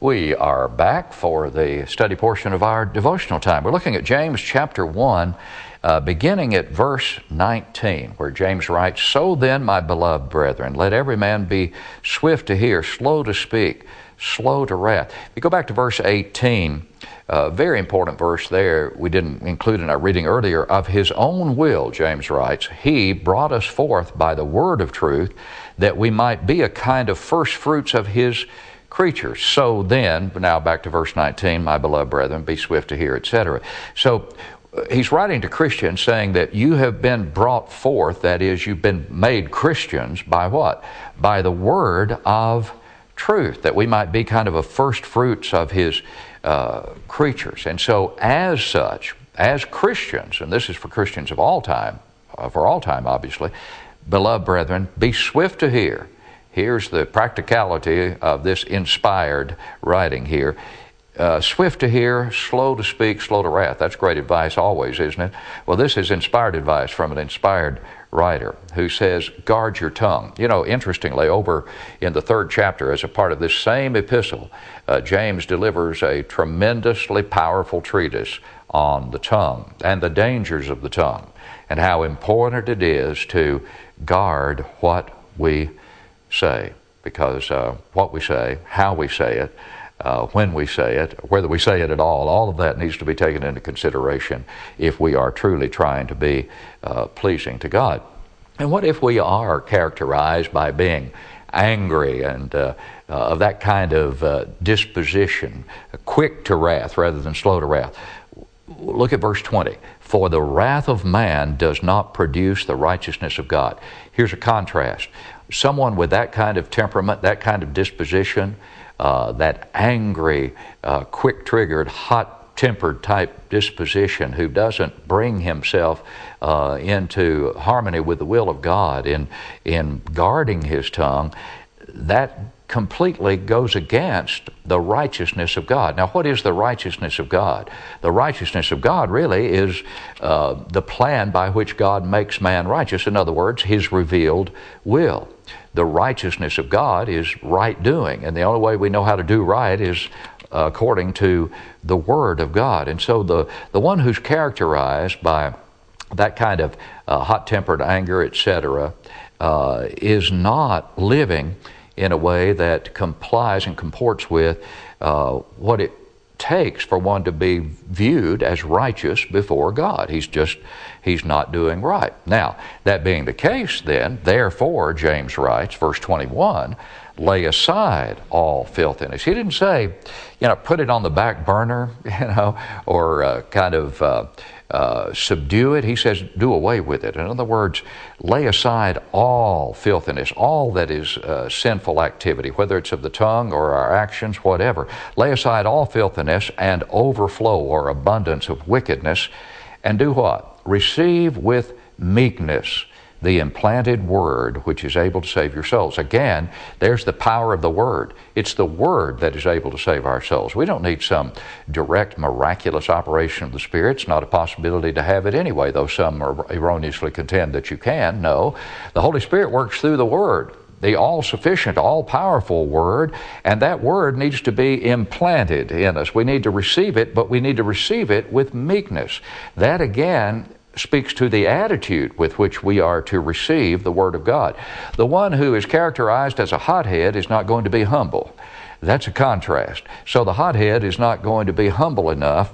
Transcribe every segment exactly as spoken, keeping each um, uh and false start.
We are back for the study portion of our devotional time. We're looking at James chapter one, uh, beginning at verse nineteen, where James writes, "So then, my beloved brethren, let every man be swift to hear, slow to speak, slow to wrath." If you go back to verse eighteen, a very important verse there we didn't include in our reading earlier. "Of his own will," James writes, "he brought us forth by the word of truth, that we might be a kind of first fruits of his creatures. So then," now back to verse nineteen, "my beloved brethren, be swift to hear," et cetera. So uh, he's writing to Christians saying that you have been brought forth, that is, you've been made Christians by what? By the word of truth, that we might be kind of a first fruits of his uh, creatures. And so as such, as Christians, and this is for Christians of all time, uh, for all time obviously, beloved brethren, be swift to hear. Here's the practicality of this inspired writing here. Uh, swift to hear, slow to speak, slow to wrath. That's great advice always, isn't it? Well, this is inspired advice from an inspired writer who says, guard your tongue. You know, interestingly, over in the third chapter, as a part of this same epistle, uh, James delivers a tremendously powerful treatise on the tongue and the dangers of the tongue and how important it is to guard what we say, because uh, what we say, how we say it, uh, when we say it, whether we say it at all, all of that needs to be taken into consideration if we are truly trying to be uh, pleasing to God. And what if we are characterized by being angry and uh, uh, of that kind of uh, disposition, quick to wrath rather than slow to wrath? Look at verse twenty. "For the wrath of man does not produce the righteousness of God." Here's a contrast. Someone with that kind of temperament, that kind of disposition, uh, that angry, uh, quick-triggered, hot-tempered type disposition who doesn't bring himself uh, into harmony with the will of God in, in guarding his tongue, that completely goes against the righteousness of God. Now, what is the righteousness of God? The righteousness of God really is uh, the plan by which God makes man righteous. In other words, his revealed will. The righteousness of God is right doing, and the only way we know how to do right is uh, according to the Word of God. And so the, the one who's characterized by that kind of uh, hot-tempered anger, et cetera, uh, is not living in a way that complies and comports with uh, what it takes for one to be viewed as righteous before God. He's just, he's not doing right. Now, that being the case then, therefore, James writes, verse twenty-one, "Lay aside all filthiness." He didn't say, you know, put it on the back burner, you know, or uh, kind of uh, uh, subdue it. He says, do away with it. In other words, lay aside all filthiness, all that is uh, sinful activity, whether it's of the tongue or our actions, whatever. Lay aside all filthiness and overflow or abundance of wickedness, and do what? Receive with meekness the implanted word which is able to save your souls. Again, there's the power of the word. It's the word that is able to save our souls. We don't need some direct miraculous operation of the Spirit. It's not a possibility to have it anyway, though some erroneously contend that you can. No, the Holy Spirit works through the word, the all-sufficient, all-powerful word, and that word needs to be implanted in us. We need to receive it, but we need to receive it with meekness. That again speaks to the attitude with which we are to receive the Word of God. The one who is characterized as a hothead is not going to be humble. That's a contrast. So the hothead is not going to be humble enough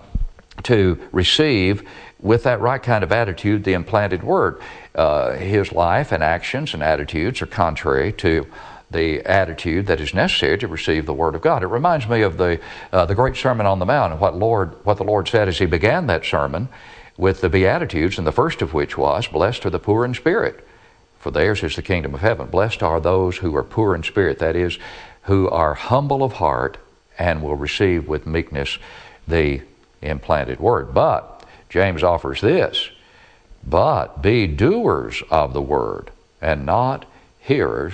to receive with that right kind of attitude the implanted Word. Uh, his life and actions and attitudes are contrary to the attitude that is necessary to receive the Word of God. It reminds me of the uh, the great Sermon on the Mount, and what Lord what the Lord said as He began that sermon with the Beatitudes, and the first of which was, "Blessed are the poor in spirit, for theirs is the kingdom of heaven." Blessed are those who are poor in spirit, that is, who are humble of heart and will receive with meekness the implanted word. But James offers this, "But be doers of the word, and not hearers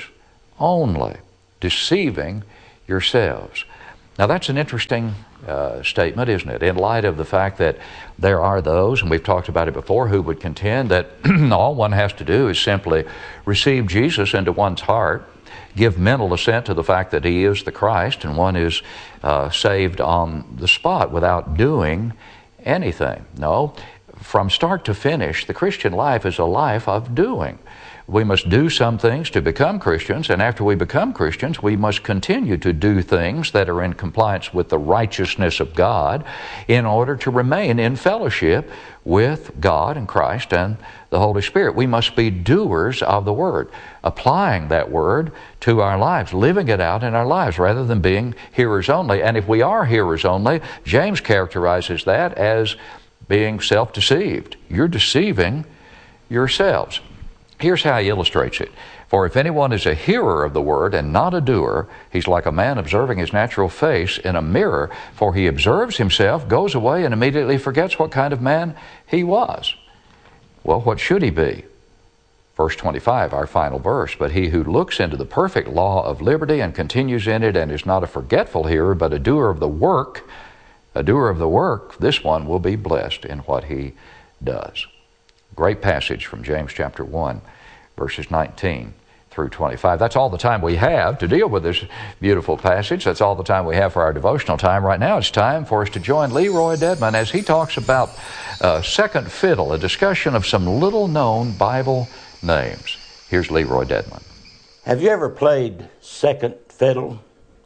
only, deceiving yourselves." Now that's an interesting uh, statement, isn't it? In light of the fact that there are those, and we've talked about it before, who would contend that all one has to do is simply receive Jesus into one's heart, give mental assent to the fact that he is the Christ, and one is uh, saved on the spot without doing anything. No, from start to finish, the Christian life is a life of doing. We must do some things to become Christians, and after we become Christians, we must continue to do things that are in compliance with the righteousness of God in order to remain in fellowship with God and Christ and the Holy Spirit. We must be doers of the Word, applying that Word to our lives, living it out in our lives rather than being hearers only. And if we are hearers only, James characterizes that as being self-deceived. You're deceiving yourselves. Here's how he illustrates it. For if anyone is a hearer of the word and not a doer, he's like a man observing his natural face in a mirror. For he observes himself, goes away, and immediately forgets what kind of man he was. Well, what should he be? Verse twenty-five, our final verse. But he who looks into the perfect law of liberty and continues in it and is not a forgetful hearer, but a doer of the work, a doer of the work, this one will be blessed in what he does. Great passage from James chapter one, verses nineteen through twenty-five. That's all the time we have to deal with this beautiful passage. That's all the time we have for our devotional time. Right now it's time for us to join Leroy Dedman as he talks about uh, second fiddle, a discussion of some little-known Bible names. Here's Leroy Dedman. Have you ever played second fiddle?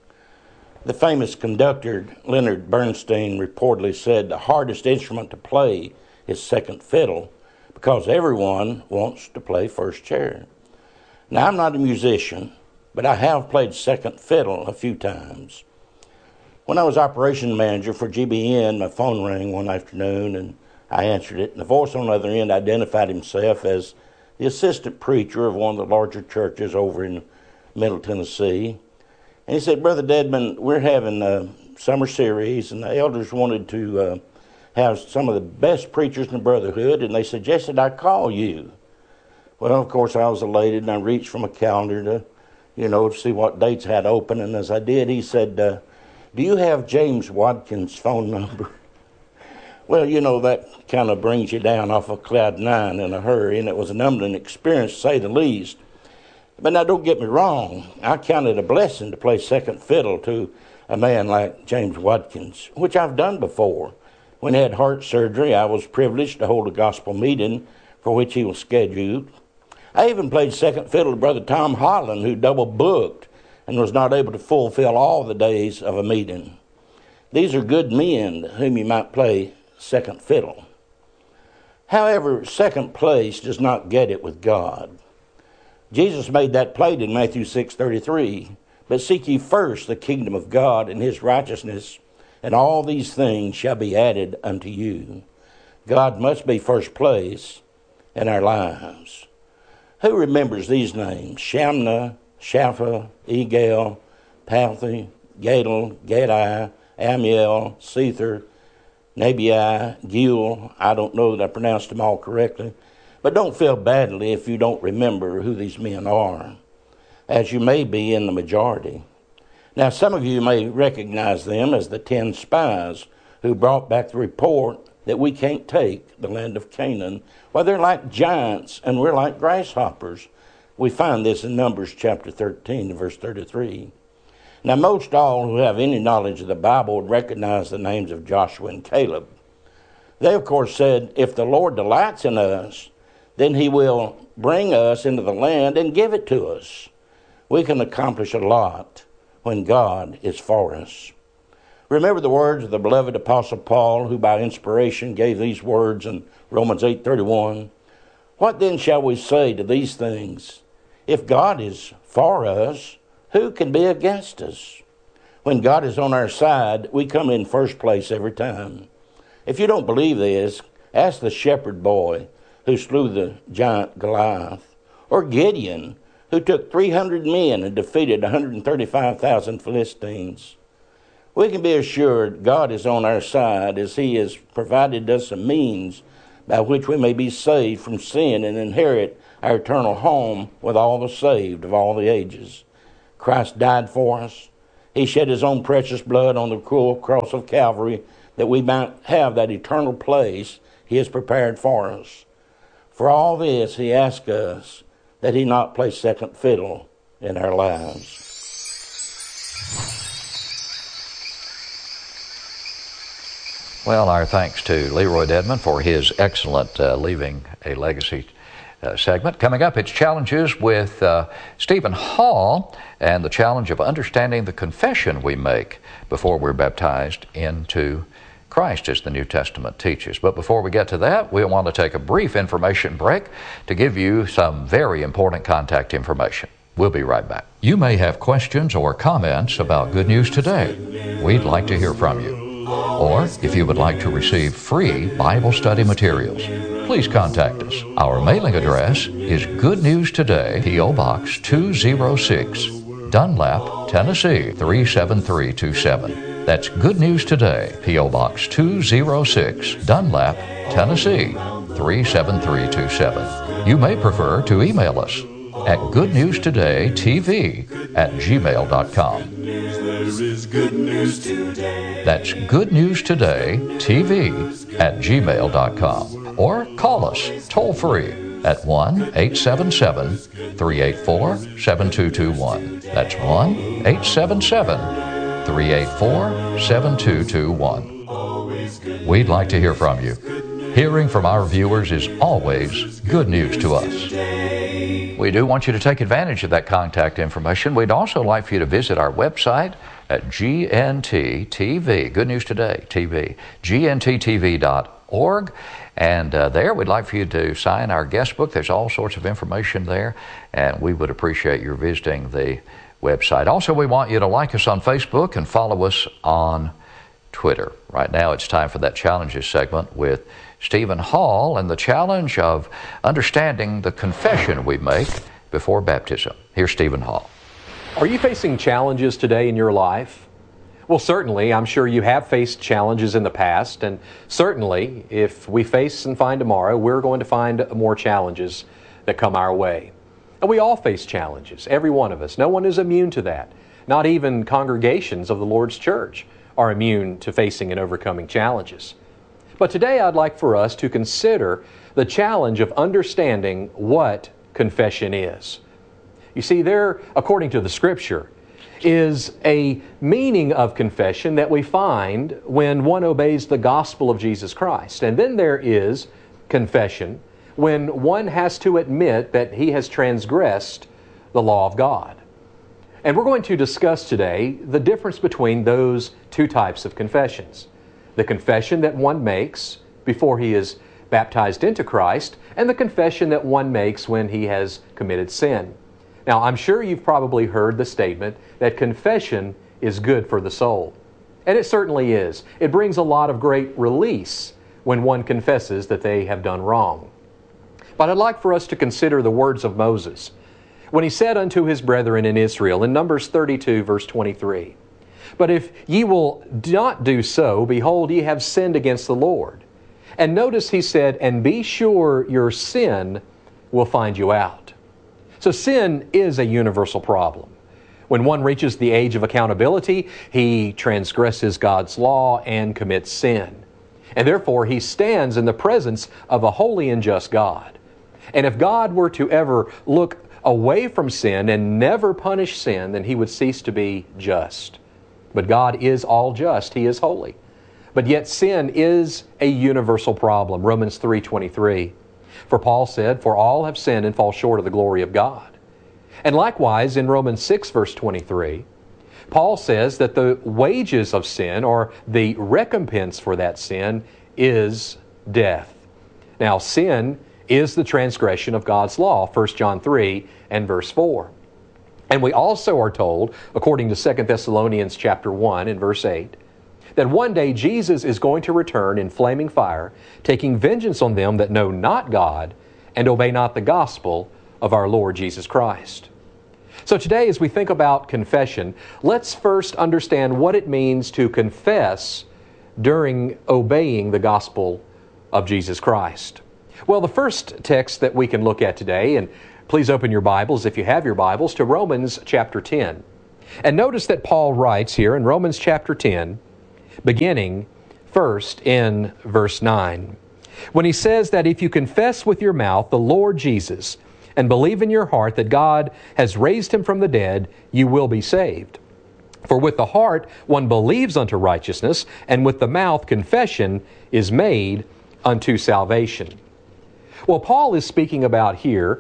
The famous conductor Leonard Bernstein reportedly said the hardest instrument to play is second fiddle, because everyone wants to play first chair. Now, I'm not a musician, but I have played second fiddle a few times. When I was operation manager for G B N, my phone rang one afternoon, and I answered it, and the voice on the other end identified himself as the assistant preacher of one of the larger churches over in Middle Tennessee. And he said, Brother Dedman, we're having a summer series, and the elders wanted to uh, have some of the best preachers in the brotherhood, and they suggested I call you. Well, of course, I was elated, and I reached from a calendar to, you know, see what dates had open. And as I did, he said, uh, do you have James Watkins' phone number? Well, you know, that kind of brings you down off of cloud nine in a hurry, and it was an humbling experience, to say the least. But now, don't get me wrong. I count it a blessing to play second fiddle to a man like James Watkins, which I've done before. When he had heart surgery, I was privileged to hold a gospel meeting for which he was scheduled. I even played second fiddle to Brother Tom Holland, who double booked and was not able to fulfill all the days of a meeting. These are good men to whom you might play second fiddle. However, second place does not get it with God. Jesus made that plain in Matthew six thirty-three. But seek ye first the kingdom of God and his righteousness, and all these things shall be added unto you. God must be first place in our lives. Who remembers these names? Shamna, Shapha, Egal, Palthi, Gadol, Gadai, Amiel, Sether, Nabai, Gil. I don't know that I pronounced them all correctly. But don't feel badly if you don't remember who these men are, as you may be in the majority. Now, some of you may recognize them as the ten spies who brought back the report that we can't take the land of Canaan. Well, they're like giants and we're like grasshoppers. We find this in Numbers chapter thirteen, verse thirty-three. Now, most all who have any knowledge of the Bible would recognize the names of Joshua and Caleb. They, of course, said, if the Lord delights in us, then he will bring us into the land and give it to us. We can accomplish a lot when God is for us. Remember the words of the beloved Apostle Paul, who by inspiration gave these words in Romans eight thirty-one. What then shall we say to these things? If God is for us, who can be against us? When God is on our side, we come in first place every time. If you don't believe this, ask the shepherd boy who slew the giant Goliath, or Gideon, who took three hundred men and defeated one hundred thirty-five thousand Philistines. We can be assured God is on our side, as he has provided us a means by which we may be saved from sin and inherit our eternal home with all the saved of all the ages. Christ died for us. He shed his own precious blood on the cruel cross of Calvary that we might have that eternal place he has prepared for us. For all this, he asks us that he not play second fiddle in our lives. Well, our thanks to Leroy Dedman for his excellent uh, Leaving a Legacy uh, segment. Coming up, it's Challenges with uh, Stephen Hall and the challenge of understanding the confession we make before we're baptized into Christ, as the New Testament teaches. But before we get to that, we want to take a brief information break to give you some very important contact information. We'll be right back. You may have questions or comments about Good News Today. We'd like to hear from you. Or if you would like to receive free Bible study materials, please contact us. Our mailing address is Good News Today, P O Box two oh six, Dunlap, Tennessee three seven three two seven. That's Good News Today, P O Box two oh six, Dunlap, Tennessee three seven three two seven. You may prefer to email us at goodnewstodaytv at gmail dot com. That's goodnewstodaytv at gmail dot com. Or call us toll free at one eight seven seven, three eight four, seven two two one. That's one eight seven seven, three eight four, seven two two one. We'd like to hear from you. Hearing from our viewers is always good news to us. We do want you to take advantage of that contact information. We'd also like for you to visit our website at G N T T V, Good News Today T V, G N T T V dot org. And uh, there, we'd like for you to sign our guest book. There's all sorts of information there, and we would appreciate your visiting the website. Also, we want you to like us on Facebook and follow us on Twitter. Right now, it's time for that Challenges segment with Stephen Hall and the challenge of understanding the confession we make before baptism. Here's Stephen Hall. Are you facing challenges today in your life? Well, certainly, I'm sure you have faced challenges in the past, and certainly, if we face and find tomorrow, we're going to find more challenges that come our way. And we all face challenges, every one of us. No one is immune to that. Not even congregations of the Lord's church are immune to facing and overcoming challenges. But today I'd like for us to consider the challenge of understanding what confession is. You see, there, according to the Scripture, is a meaning of confession that we find when one obeys the gospel of Jesus Christ. And then there is confession when one has to admit that he has transgressed the law of God. And we're going to discuss today the difference between those two types of confessions. The confession that one makes before he is baptized into Christ, and the confession that one makes when he has committed sin. Now, I'm sure you've probably heard the statement that confession is good for the soul. And it certainly is. It brings a lot of great release when one confesses that they have done wrong. But I'd like for us to consider the words of Moses when he said unto his brethren in Israel in Numbers thirty-two, verse twenty-three, "But if ye will not do so, behold, ye have sinned against the Lord." And notice he said, "And be sure your sin will find you out." So sin is a universal problem. When one reaches the age of accountability, he transgresses God's law and commits sin. And therefore he stands in the presence of a holy and just God. And if God were to ever look away from sin and never punish sin, then he would cease to be just. But God is all just. He is holy. But yet sin is a universal problem. Romans three twenty-three. For Paul said, "For all have sinned and fall short of the glory of God." And likewise in Romans six verse twenty-three, Paul says that the wages of sin, or the recompense for that sin, is death. Now sin is the transgression of God's law, First John three and verse four. And we also are told, according to Second Thessalonians chapter one and verse eight, that one day Jesus is going to return in flaming fire, taking vengeance on them that know not God and obey not the gospel of our Lord Jesus Christ. So today, as we think about confession, let's first understand what it means to confess during obeying the gospel of Jesus Christ. Well, the first text that we can look at today, and please open your Bibles, if you have your Bibles, to Romans chapter ten. And notice that Paul writes here in Romans chapter ten, beginning first in verse nine, when he says that if you confess with your mouth the Lord Jesus and believe in your heart that God has raised him from the dead, you will be saved. For with the heart one believes unto righteousness, and with the mouth confession is made unto salvation. What Paul is speaking about here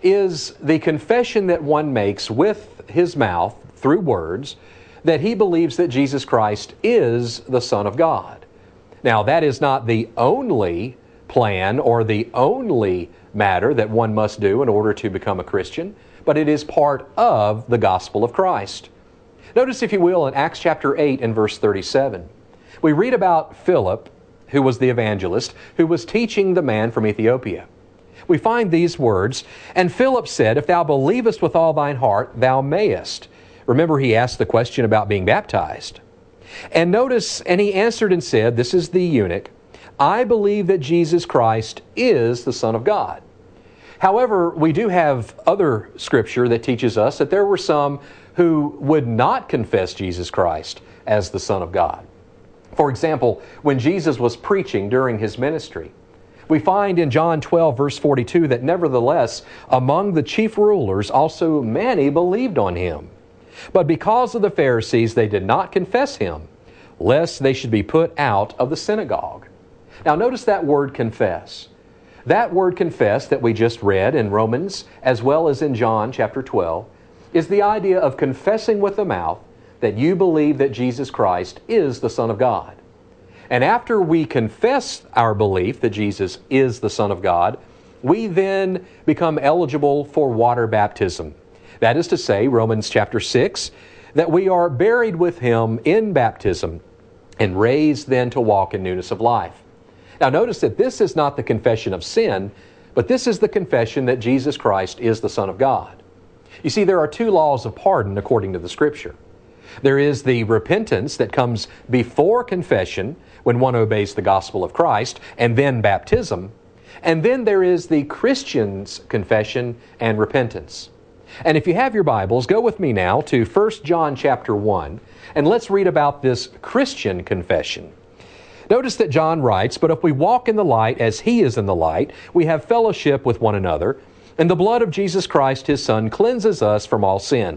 is the confession that one makes with his mouth through words that he believes that Jesus Christ is the Son of God. Now, that is not the only plan or the only matter that one must do in order to become a Christian, but it is part of the gospel of Christ. Notice, if you will, in Acts chapter eight and verse thirty-seven, we read about Philip, who was the evangelist, who was teaching the man from Ethiopia. We find these words, "And Philip said, If thou believest with all thine heart, thou mayest." Remember, he asked the question about being baptized. And notice, and he answered and said, this is the eunuch, "I believe that Jesus Christ is the Son of God." However, we do have other scripture that teaches us that there were some who would not confess Jesus Christ as the Son of God. For example, when Jesus was preaching during his ministry, we find in John twelve, verse forty-two, that nevertheless, among the chief rulers also many believed on him. But because of the Pharisees, they did not confess him, lest they should be put out of the synagogue. Now notice that word confess. That word confess that we just read in Romans, as well as in John chapter twelve, is the idea of confessing with the mouth that you believe that Jesus Christ is the Son of God. And after we confess our belief that Jesus is the Son of God, we then become eligible for water baptism. That is to say, Romans chapter six, that we are buried with him in baptism and raised then to walk in newness of life. Now notice that this is not the confession of sin, but this is the confession that Jesus Christ is the Son of God. You see, there are two laws of pardon according to the Scripture. There is the repentance that comes before confession when one obeys the gospel of Christ, and then baptism. And then there is the Christian's confession and repentance. And if you have your Bibles, go with me now to First John chapter one, and let's read about this Christian confession. Notice that John writes, "But if we walk in the light as he is in the light, we have fellowship with one another, and the blood of Jesus Christ his Son cleanses us from all sin.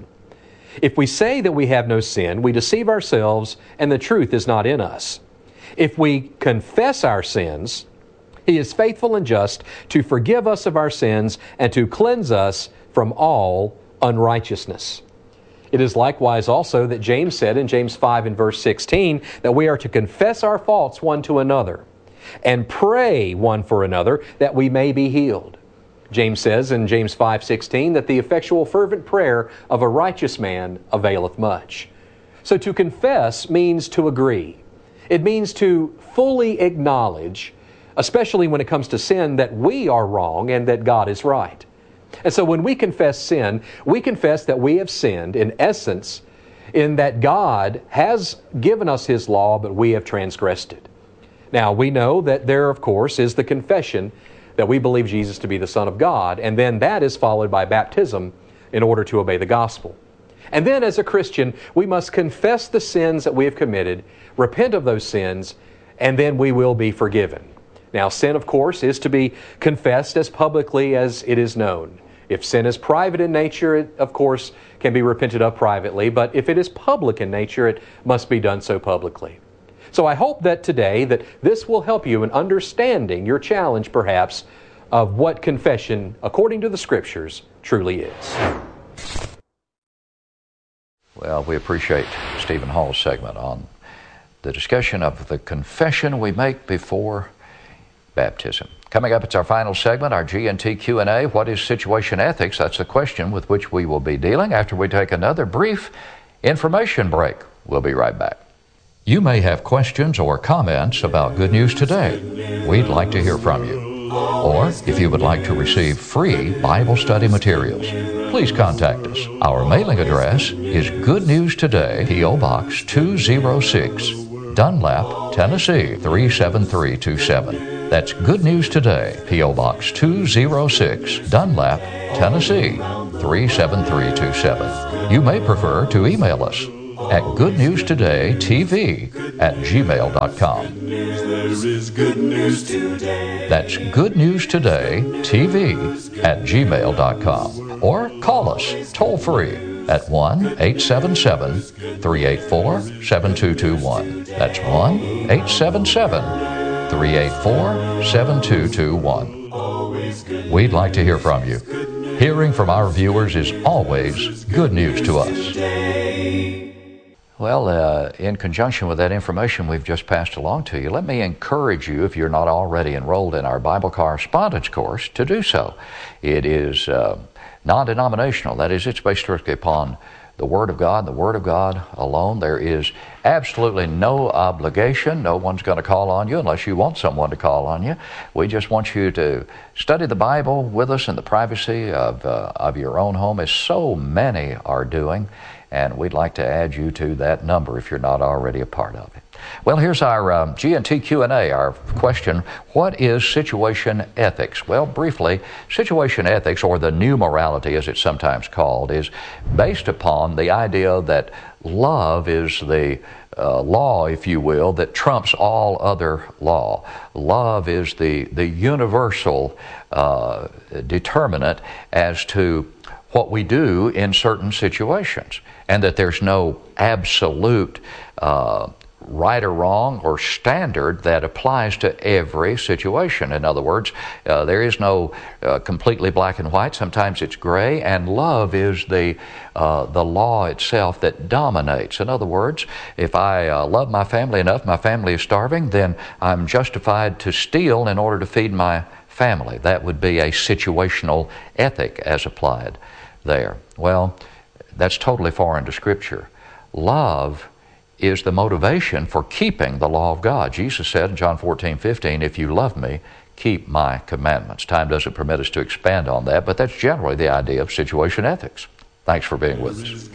If we say that we have no sin, we deceive ourselves, and the truth is not in us. If we confess our sins, he is faithful and just to forgive us of our sins and to cleanse us from all unrighteousness." It is likewise also that James said in James five and verse sixteen that we are to confess our faults one to another and pray one for another that we may be healed. James says in James five sixteen that the effectual fervent prayer of a righteous man availeth much. So to confess means to agree. It means to fully acknowledge, especially when it comes to sin, that we are wrong and that God is right. And so when we confess sin, we confess that we have sinned in essence, in that God has given us his law, but we have transgressed it. Now, we know that there, of course, is the confession that we believe Jesus to be the Son of God, and then that is followed by baptism in order to obey the gospel. And then as a Christian, we must confess the sins that we have committed, repent of those sins, and then we will be forgiven. Now, sin, of course, is to be confessed as publicly as it is known. If sin is private in nature, it, of course, can be repented of privately, but if it is public in nature, it must be done so publicly. So I hope that today that this will help you in understanding your challenge, perhaps, of what confession, according to the Scriptures, truly is. Well, we appreciate Stephen Hall's segment on the discussion of the confession we make before baptism. Coming up, it's our final segment, our G and T Q and A. What is situation ethics? That's the question with which we will be dealing after we take another brief information break. We'll be right back. You may have questions or comments about Good News Today. We'd like to hear from you. Or if you would like to receive free Bible study materials, please contact us. Our mailing address is Good News Today, P O Box two oh six, Dunlap, Tennessee three seven three two seven. That's Good News Today, P O Box two oh six, Dunlap, Tennessee three seven three two seven. You may prefer to email us. at good news today T V at gmail dot com. There is good news today. That's good news today T V at gmail dot com. Or call us toll free at one eight seven seven, three eight four, seven two two one. That's one eight seven seven, three eight four, seven two two one. We'd like to hear from you. Hearing from our viewers is always good news to us. Well, uh, in conjunction with that information we've just passed along to you, let me encourage you, if you're not already enrolled in our Bible correspondence course, to do so. It is uh, non-denominational. That is, it's based strictly upon the Word of God, the Word of God alone. There is absolutely no obligation. No one's going to call on you unless you want someone to call on you. We just want you to study the Bible with us in the privacy of, uh, of your own home, as so many are doing, and we'd like to add you to that number if you're not already a part of it. Well, here's our um, G and T Q and A, our question, what is situation ethics? Well, briefly, situation ethics, or the new morality as it's sometimes called, is based upon the idea that love is the uh, law, if you will, that trumps all other law. Love is the, the universal uh, determinant as to what we do in certain situations, and that there's no absolute uh, right or wrong or standard that applies to every situation. In other words, uh, there is no uh, completely black and white. Sometimes it's gray, and love is the uh, the law itself that dominates. In other words, if I uh, love my family enough, my family is starving, then I'm justified to steal in order to feed my family. That would be a situational ethic as applied there. Well, that's totally foreign to Scripture. Love is the motivation for keeping the law of God. Jesus said in John fourteen fifteen, if you love me, keep my commandments. Time doesn't permit us to expand on that, but that's generally the idea of situation ethics. Thanks for being with us.